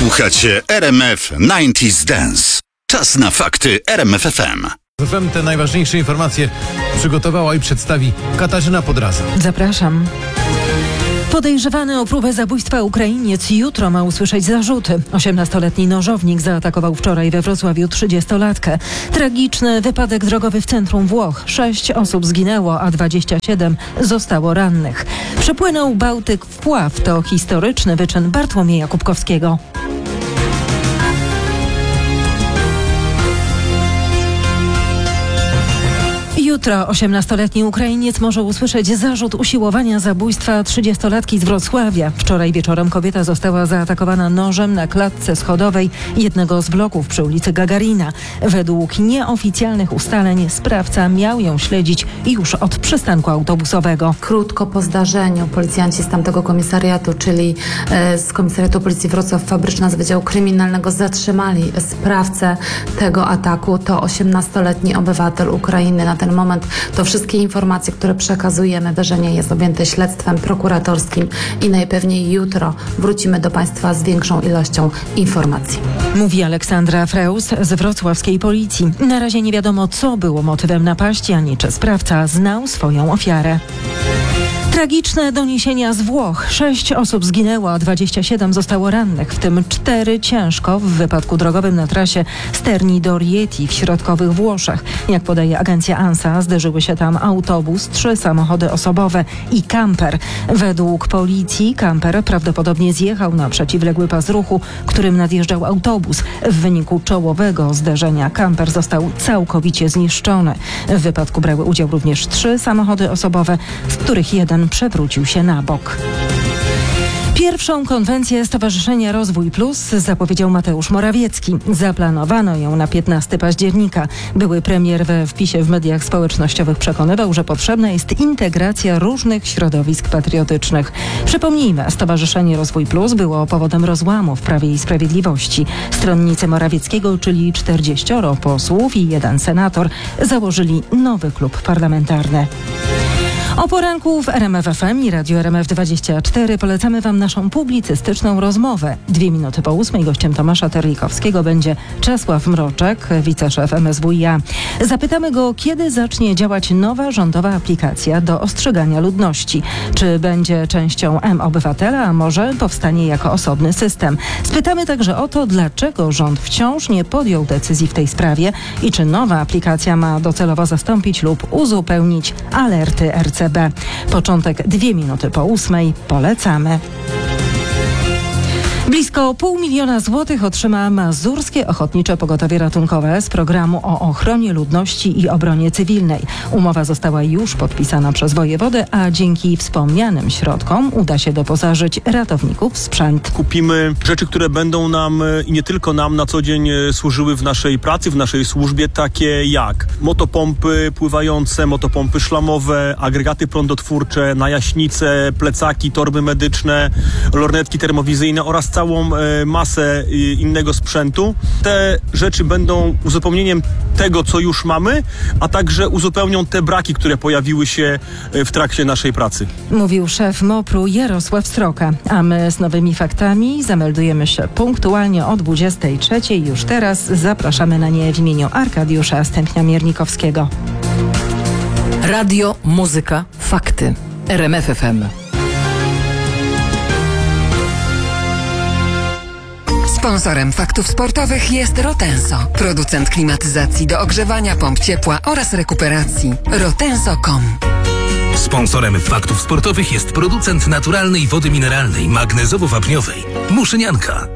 Słuchacie RMF 90s Dance. Czas na fakty RMF FM. FM te najważniejsze informacje przygotowała i przedstawi Katarzyna Podraza. Zapraszam. Podejrzewany o próbę zabójstwa Ukrainiec jutro ma usłyszeć zarzuty. 18-letni nożownik zaatakował wczoraj we Wrocławiu 30-latkę. Tragiczny wypadek drogowy w centrum Włoch. 6 osób zginęło, a 27 zostało rannych. Przepłynął Bałtyk w Pław. To historyczny wyczyn Bartłomieja Kubkowskiego. Jutro 18-letni Ukrainiec może usłyszeć zarzut usiłowania zabójstwa 30-latki z Wrocławia. Wczoraj wieczorem kobieta została zaatakowana nożem na klatce schodowej jednego z bloków przy ulicy Gagarina. Według nieoficjalnych ustaleń sprawca miał ją śledzić już od przystanku autobusowego. Krótko po zdarzeniu policjanci z tamtego komisariatu, czyli z Komisariatu Policji Wrocław Fabryczna z Wydziału Kryminalnego zatrzymali sprawcę tego ataku. To 18-letni obywatel Ukrainy. Na ten moment to wszystkie informacje, które przekazujemy. Wydarzenie jest objęte śledztwem prokuratorskim i najpewniej jutro wrócimy do Państwa z większą ilością informacji. Mówi Aleksandra Freus z wrocławskiej policji. Na razie nie wiadomo, co było motywem napaści, ani czy sprawca znał swoją ofiarę. Tragiczne doniesienia z Włoch. 6 osób zginęło, a 27 zostało rannych, w tym 4 ciężko w wypadku drogowym na trasie Sterni do Rieti w środkowych Włoszech. Jak podaje agencja ANSA, zderzyły się tam autobus, 3 samochody osobowe i kamper. Według policji kamper prawdopodobnie zjechał na przeciwległy pas ruchu, którym nadjeżdżał autobus. W wyniku czołowego zderzenia kamper został całkowicie zniszczony. W wypadku brały udział również 3 samochody osobowe, z których jeden przewrócił się na bok. Pierwszą konwencję Stowarzyszenia Rozwój Plus zapowiedział Mateusz Morawiecki. Zaplanowano ją na 15 października. Były premier we wpisie w mediach społecznościowych przekonywał, że potrzebna jest integracja różnych środowisk patriotycznych. Przypomnijmy, Stowarzyszenie Rozwój Plus było powodem rozłamu w Prawie i Sprawiedliwości. Stronnicy Morawieckiego, czyli 40 posłów i 1 senator, założyli nowy klub parlamentarny. O poranku w RMF FM i Radio RMF24 polecamy Wam naszą publicystyczną rozmowę. 2 minuty po 8 gościem Tomasza Terlikowskiego będzie Czesław Mroczek, wiceszef MSWiA. Zapytamy go, kiedy zacznie działać nowa rządowa aplikacja do ostrzegania ludności. Czy będzie częścią mObywatela, a może powstanie jako osobny system. Spytamy także o to, dlaczego rząd wciąż nie podjął decyzji w tej sprawie i czy nowa aplikacja ma docelowo zastąpić lub uzupełnić alerty RCB. Początek 2 minuty po 8. Polecamy. Blisko 500 000 złotych otrzyma Mazurskie Ochotnicze Pogotowie Ratunkowe z programu o ochronie ludności i obronie cywilnej. Umowa została już podpisana przez wojewodę, a dzięki wspomnianym środkom uda się doposażyć ratowników w sprzęt. Kupimy rzeczy, które będą nam i nie tylko nam na co dzień służyły w naszej pracy, w naszej służbie, takie jak motopompy pływające, motopompy szlamowe, agregaty prądotwórcze, najaśnice, plecaki, torby medyczne, lornetki termowizyjne oraz całą masę innego sprzętu. Te rzeczy będą uzupełnieniem tego, co już mamy, a także uzupełnią te braki, które pojawiły się w trakcie naszej pracy. Mówił szef MOPR-u Jarosław Sroka. A my z nowymi faktami zameldujemy się punktualnie o 23. Już teraz zapraszamy na nie w imieniu Arkadiusza Stępnia-Miernikowskiego. Radio, muzyka, fakty. RMF FM. Sponsorem faktów sportowych jest Rotenso, producent klimatyzacji do ogrzewania, pomp ciepła oraz rekuperacji. Rotenso.com. Sponsorem faktów sportowych jest producent naturalnej wody mineralnej magnezowo-wapniowej Muszynianka.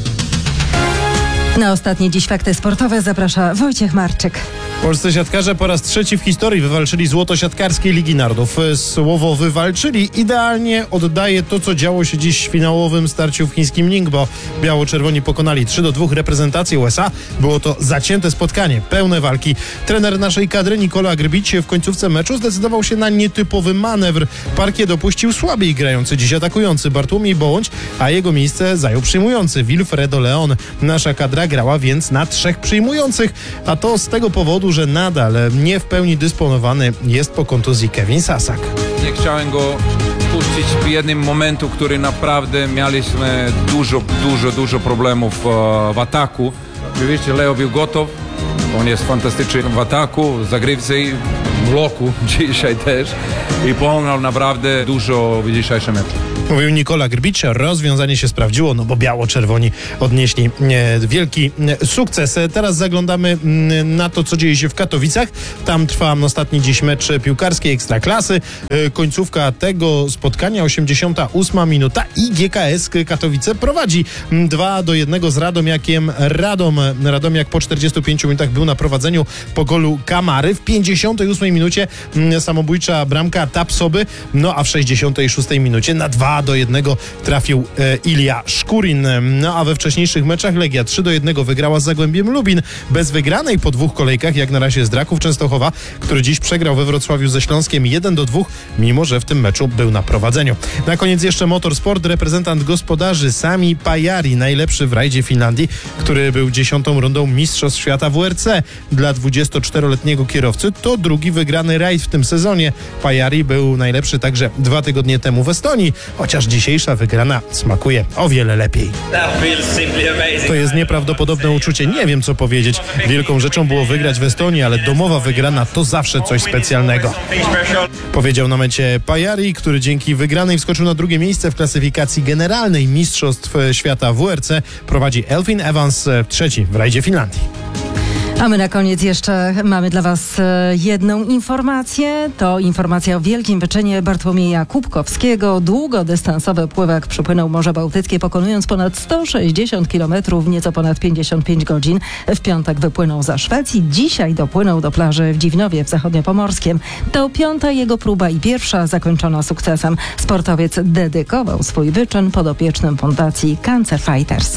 Na ostatnie dziś fakty sportowe zaprasza Wojciech Marczyk. Polscy siatkarze po raz 3 w historii wywalczyli złoto siatkarskiej Ligi Narodów. Słowo wywalczyli idealnie oddaje to, co działo się dziś w finałowym starciu w chińskim Ningbo. Biało-czerwoni pokonali 3-2 reprezentację USA. Było to zacięte spotkanie, pełne walki. Trener naszej kadry Nikola Grbić w końcówce meczu zdecydował się na nietypowy manewr. Parkiet dopuścił słabiej grający dziś atakujący Bartłomiej Bołądź, a jego miejsce zajął przyjmujący Wilfredo Leon. Nasza kadra grała więc na 3 przyjmujących, a to z tego powodu, że nadal nie w pełni dysponowany jest po kontuzji Kevin Sasak. Nie chciałem go odpuścić w jednym momentu, który naprawdę mieliśmy dużo problemów w ataku. Oczywiście Leo był gotów, on jest fantastyczny w ataku, w zagrywce i w bloku dzisiaj też i pomagał naprawdę dużo w dzisiejszym meczu. Mówił Nikola Grbić, rozwiązanie się sprawdziło, no bo biało-czerwoni odnieśli wielki sukces. Teraz zaglądamy na to, co dzieje się w Katowicach. Tam trwa ostatni dziś mecz piłkarskiej Ekstraklasy. Końcówka tego spotkania, 88 minuta i GKS Katowice prowadzi 2-1 z Radomiakiem. Radomiak po 45 minutach był na prowadzeniu po golu Kamary. W 58 minucie samobójcza bramka Tapsoby, no a w 66 minucie na 2-1 trafił Ilja Szkurin. No a we wcześniejszych meczach Legia 3-1 wygrała z Zagłębiem Lubin. Bez wygranej po 2 kolejkach, jak na razie z Draków Częstochowa, który dziś przegrał we Wrocławiu ze Śląskiem 1-2, mimo że w tym meczu był na prowadzeniu. Na koniec jeszcze motorsport. Reprezentant gospodarzy Sami Pajari, najlepszy w rajdzie Finlandii, który był 10. rundą Mistrzostw Świata WRC. Dla 24-letniego kierowcy to drugi wygrany rajd w tym sezonie. Pajari był najlepszy także 2 tygodnie temu w Estonii, chociaż dzisiejsza wygrana smakuje o wiele lepiej. To jest nieprawdopodobne uczucie, nie wiem co powiedzieć. Wielką rzeczą było wygrać w Estonii, ale domowa wygrana to zawsze coś specjalnego. Powiedział na mecie Pajari, który dzięki wygranej wskoczył na drugie miejsce w klasyfikacji generalnej Mistrzostw Świata WRC. Prowadzi Elfyn Evans, trzeci w rajdzie Finlandii. A my na koniec jeszcze mamy dla Was jedną informację. To informacja o wielkim wyczynie Bartłomieja Kubkowskiego. Długodystansowy pływak przepłynął Morze Bałtyckie, pokonując ponad 160 km w nieco ponad 55 godzin. W piątek wypłynął za Szwecji. Dzisiaj dopłynął do plaży w Dziwnowie w Zachodniopomorskiem. To 5. jego próba i pierwsza zakończona sukcesem. Sportowiec dedykował swój wyczyn podopiecznym Fundacji Cancer Fighters.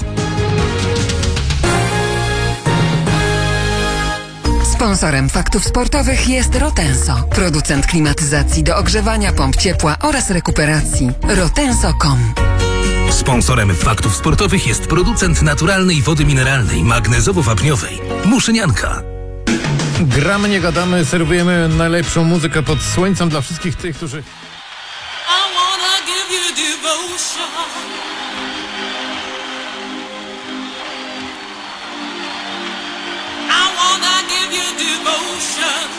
Sponsorem faktów sportowych jest Rotenso, producent klimatyzacji do ogrzewania, pomp ciepła oraz rekuperacji. Rotenso.com. Sponsorem faktów sportowych jest producent naturalnej wody mineralnej magnezowo-wapniowej Muszynianka. Gramy, nie gadamy, serwujemy najlepszą muzykę pod słońcem dla wszystkich tych, którzy... Devotion.